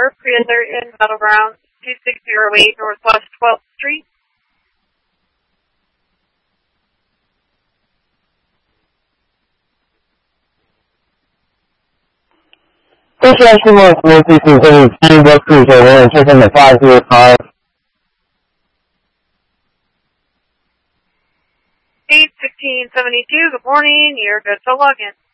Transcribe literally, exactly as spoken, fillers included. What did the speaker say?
car, pre-alert in Battleground two six zero eight Northwest twelfth Street. This is actually one of the pieces of the West Cruiser. We're taking the five zero five. eight fifteen seventy-two, good morning, you're good to log in.